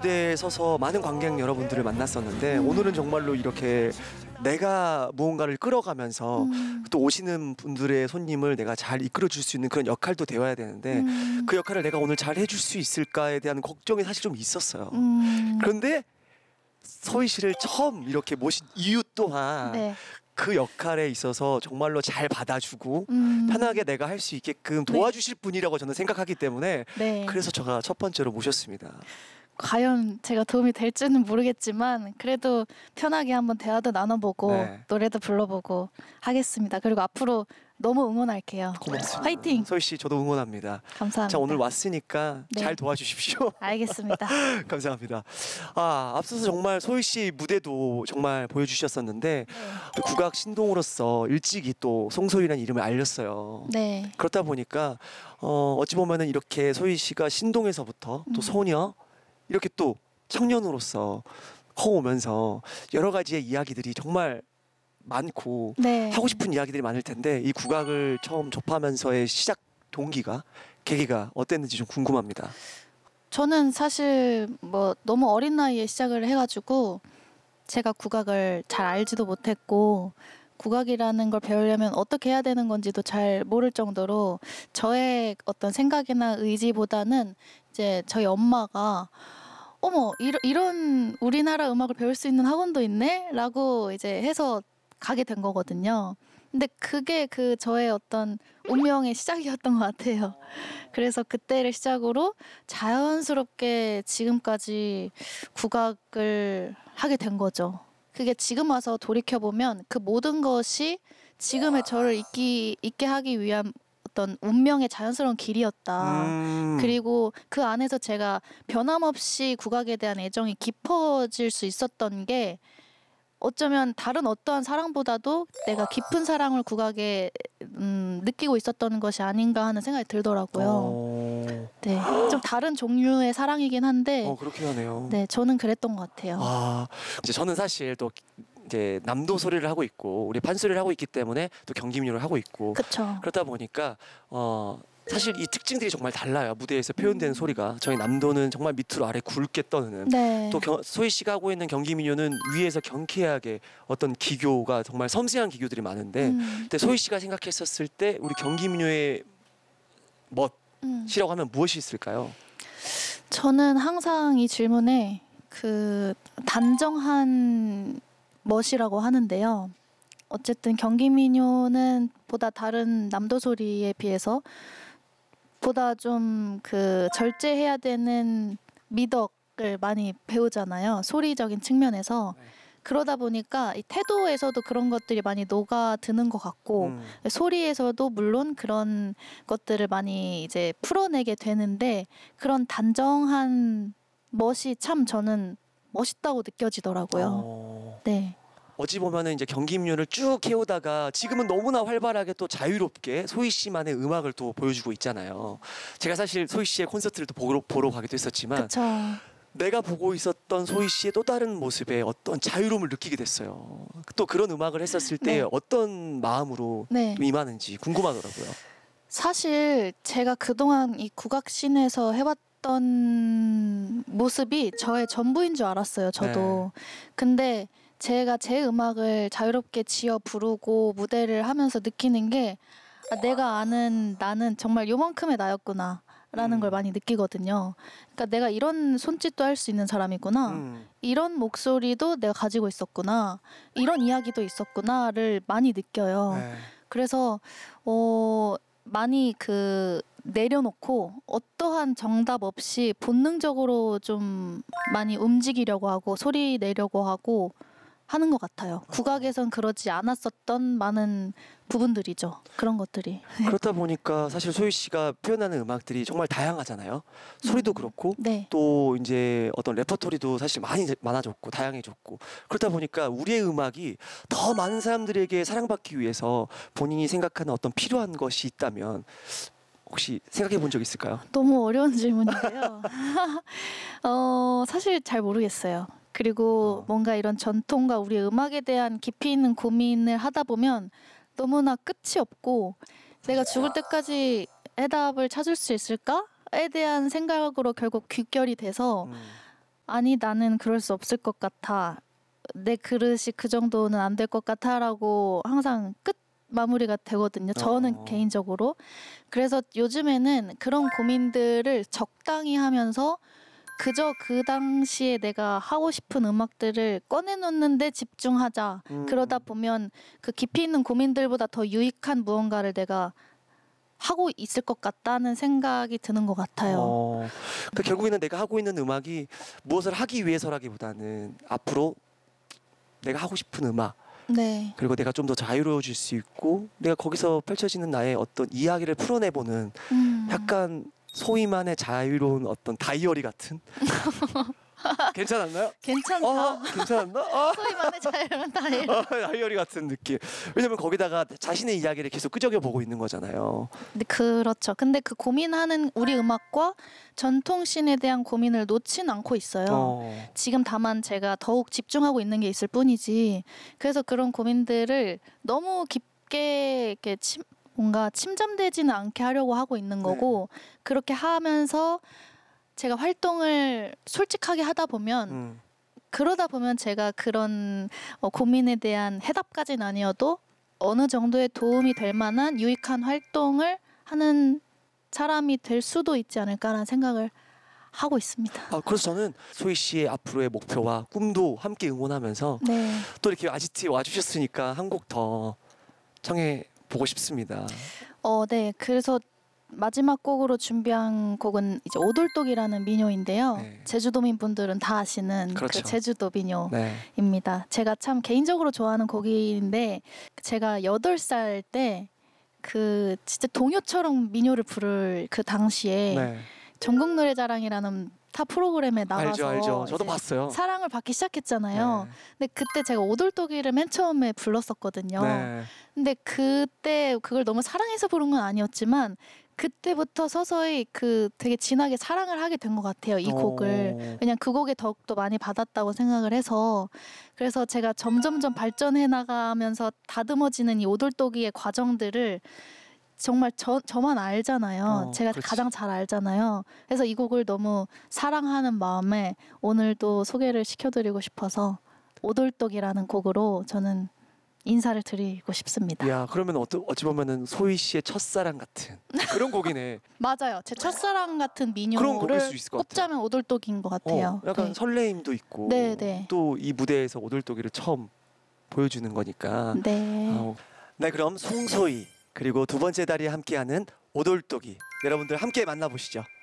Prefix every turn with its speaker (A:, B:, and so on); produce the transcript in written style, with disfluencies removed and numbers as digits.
A: 무대에 서서 많은 관객 여러분들을 만났었는데 오늘은 정말로 이렇게 내가 무언가를 끌어가면서 또 오시는 분들의 손님을 내가 잘 이끌어줄 수 있는 그런 역할도 되어야 되는데 그 역할을 내가 오늘 잘 해줄 수 있을까에 대한 걱정이 사실 좀 있었어요. 그런데 소희 씨를 처음 이렇게 모신 이유 또한
B: 네.
A: 그 역할에 있어서 정말로 잘 받아주고 편하게 내가 할 수 있게끔 도와주실 분이라고 저는 생각하기 때문에
B: 네.
A: 그래서 제가 첫 번째로 모셨습니다.
B: 과연 제가 도움이 될지는 모르겠지만 그래도 편하게 한번 대화도 나눠보고
A: 네.
B: 노래도 불러보고 하겠습니다. 그리고 앞으로 너무 응원할게요.
A: 고맙습니다.
B: 화이팅!
A: 소희 씨 저도 응원합니다.
B: 감사합니다.
A: 자, 오늘 왔으니까
B: 네.
A: 잘 도와주십시오.
B: 알겠습니다.
A: 감사합니다. 앞서서 정말 소희 씨 무대도 정말 보여주셨었는데 또 국악 신동으로서 일찍이 또 송소희라는 이름을 알렸어요.
B: 네.
A: 그렇다 보니까 어찌 보면은 이렇게 소희 씨가 신동에서부터 또 소녀 이렇게 또 청년으로서 커오면서 여러 가지의 이야기들이 정말 많고
B: 네.
A: 하고 싶은 이야기들이 많을 텐데 이 국악을 처음 접하면서의 시작 동기가 계기가 어땠는지 좀 궁금합니다.
B: 저는 사실 뭐 너무 어린 나이에 시작을 해가지고 제가 국악을 잘 알지도 못했고 국악이라는 걸 배우려면 어떻게 해야 되는 건지도 잘 모를 정도로 저의 어떤 생각이나 의지보다는 이제 저희 엄마가 어머 이런 우리나라 음악을 배울 수 있는 학원도 있네? 라고 이제 해서 가게 된 거거든요. 근데 그게 그 저의 어떤 운명의 시작이었던 것 같아요. 그래서 그때를 시작으로 자연스럽게 지금까지 국악을 하게 된 거죠. 그게 지금 와서 돌이켜보면 그 모든 것이 지금의 저를 있게 하기 위한 어떤 운명의 자연스러운 길이었다. 그리고 그 안에서 제가 변함없이 국악에 대한 애정이 깊어질 수 있었던 게 어쩌면 다른 어떠한 사랑보다도 내가 깊은 사랑을 국악에 느끼고 있었던 것이 아닌가 하는 생각이 들더라고요. 네, 좀 다른 종류의 사랑이긴 한데
A: 그렇긴 하네요.
B: 네, 저는 그랬던 것 같아요.
A: 이제 저는 사실 또 이제 남도 소리를 하고 있고 우리 판소리를 하고 있기 때문에 또 경기민요를 하고 있고
B: 그렇죠.
A: 그러다 보니까 사실 이 특징들이 정말 달라요. 무대에서 표현되는 소리가 저희 남도는 정말 밑으로 아래 굵게 떠는
B: 네.
A: 또 소희 씨가 하고 있는 경기민요는 위에서 경쾌하게 어떤 기교가 정말 섬세한 기교들이 많은데 근데 소희 씨가 생각했었을 때 우리 경기민요의 멋이라고 하면 무엇이 있을까요?
B: 저는 항상 이 질문에 그 단정한 멋이라고 하는데요. 어쨌든 경기민요는 보다 다른 남도 소리에 비해서 보다 좀 그 절제해야 되는 미덕을 많이 배우잖아요. 소리적인 측면에서. 그러다 보니까 이 태도에서도 그런 것들이 많이 녹아드는 것 같고 소리에서도 물론 그런 것들을 많이 이제 풀어내게 되는데 그런 단정한 멋이 참 저는 멋있다고 느껴지더라고요. 네.
A: 어찌 보면은 이제 경기민요를 쭉 해오다가 지금은 너무나 활발하게 또 자유롭게 소희 씨만의 음악을 또 보여주고 있잖아요. 제가 사실 소희 씨의 콘서트를 또 보러 가기도 했었지만
B: 그쵸.
A: 내가 보고 있었던 소희 씨의 또 다른 모습에 어떤 자유로움을 느끼게 됐어요. 또 그런 음악을 했었을 때
B: 네.
A: 어떤 마음으로
B: 네.
A: 임하는지 궁금하더라고요.
B: 사실 제가 그동안 이 국악씬에서 해왔던 모습이 저의 전부인 줄 알았어요. 저도. 근데 제가 제 음악을 자유롭게 지어 부르고 무대를 하면서 느끼는 게 내가 아는 나는 정말 요만큼의 나였구나 라는 걸 많이 느끼거든요. 그러니까 내가 이런 손짓도 할 수 있는 사람이구나. 이런 목소리도 내가 가지고 있었구나. 이런 이야기도 있었구나를 많이 느껴요. 그래서 많이 그 내려놓고 어떠한 정답 없이 본능적으로 좀 많이 움직이려고 하고 소리 내려고 하고 하는 것 같아요. 국악에선 그러지 않았었던 많은 부분들이죠. 그런 것들이.
A: 그렇다 보니까 사실 소희 씨가 표현하는 음악들이 정말 다양하잖아요. 소리도 그렇고
B: 네.
A: 또 이제 어떤 레퍼토리도 사실 많아졌고 다양해졌고 그렇다 보니까 우리의 음악이 더 많은 사람들에게 사랑받기 위해서 본인이 생각하는 어떤 필요한 것이 있다면 혹시 생각해 본 적 있을까요?
B: 너무 어려운 질문인데요. 사실 잘 모르겠어요. 그리고 뭔가 이런 전통과 우리 음악에 대한 깊이 있는 고민을 하다 보면 너무나 끝이 없고 내가 죽을 때까지 해답을 찾을 수 있을까에 대한 생각으로 결국 귀결이 돼서 아니 나는 그럴 수 없을 것 같아. 내 그릇이 그 정도는 안 될 것 같아라고 항상 끝 마무리가 되거든요. 저는 개인적으로. 그래서 요즘에는 그런 고민들을 적당히 하면서 그저 그 당시에 내가 하고 싶은 음악들을 꺼내놓는데 집중하자. 그러다 보면 그 깊이 있는 고민들보다 더 유익한 무언가를 내가 하고 있을 것 같다는 생각이 드는 것 같아요.
A: 그러니까 결국에는 내가 하고 있는 음악이 무엇을 하기 위해서라기보다는 앞으로 내가 하고 싶은 음악
B: 네.
A: 그리고 내가 좀 더 자유로워질 수 있고 내가 거기서 펼쳐지는 나의 어떤 이야기를 풀어내보는 약간 소위만의 자유로운 어떤 다이어리 같은 괜찮았나요?
B: 괜찮다.
A: 괜찮았나?
B: 소위만의 자유로운 다이어리.
A: 다이어리 같은 느낌. 왜냐면 거기다가 자신의 이야기를 계속 끄적여 보고 있는 거잖아요.
B: 네, 그렇죠. 근데 그 고민하는 우리 음악과 전통신에 대한 고민을 놓진 않고 있어요. 지금 다만 제가 더욱 집중하고 있는 게 있을 뿐이지. 그래서 그런 고민들을 너무 깊게 이렇게 뭔가 침잠되지는 않게 하려고 하고 있는 거고 그렇게 하면서 제가 활동을 솔직하게 하다 보면 그러다 보면 제가 그런 고민에 대한 해답까지는 아니어도 어느 정도의 도움이 될 만한 유익한 활동을 하는 사람이 될 수도 있지 않을까라는 생각을 하고 있습니다.
A: 그래서 저는 소희 씨의 앞으로의 목표와 꿈도 함께 응원하면서
B: 네.
A: 또 이렇게 아지트에 와주셨으니까 한 곡 더 청해 보고 싶습니다.
B: 네. 그래서 마지막 곡으로 준비한 곡은 이제 오돌독이라는 민요인데요.
A: 네.
B: 제주도민 분들은 다 아시는
A: 그렇죠.
B: 그 제주도
A: 네.
B: 민요입니다. 제가 참 개인적으로 좋아하는 곡인데 제가 8살 때 그 진짜 동요처럼 민요를 부를 그 당시에
A: 네.
B: 전국 노래자랑이라는 타 프로그램에 나가서
A: 알죠. 저도
B: 이제
A: 봤어요.
B: 사랑을 받기 시작했잖아요.
A: 네.
B: 근데 그때 제가 오돌독이를 맨 처음에 불렀었거든요.
A: 네.
B: 근데 그때 그걸 너무 사랑해서 부른 건 아니었지만 그때부터 서서히 그 되게 진하게 사랑을 하게 된 것 같아요. 이 곡을. 왜냐면 그 곡에 더욱더 많이 받았다고 생각을 해서 그래서 제가 점점점 발전해 나가면서 다듬어지는 이 오돌독이의 과정들을 정말 저만 알잖아요. 제가
A: 그렇지.
B: 가장 잘 알잖아요. 그래서 이 곡을 너무 사랑하는 마음에 오늘도 소개를 시켜드리고 싶어서 오돌독이라는 곡으로 저는 인사를 드리고 싶습니다.
A: 야, 그러면 어찌 보면은 소희 씨의 첫사랑 같은 그런 곡이네.
B: 맞아요. 제 첫사랑 같은
A: 그런 곡일 수
B: 민요를
A: 있을 것 같아요.
B: 꼽자면 오돌독인 것 같아요.
A: 약간
B: 네.
A: 설레임도 있고
B: 네.
A: 또 이 무대에서 오돌독이를 처음 보여주는 거니까.
B: 네.
A: 네, 그럼 송소희 그리고 두 번째 다리에 함께하는 오돌독이 여러분들 함께 만나보시죠.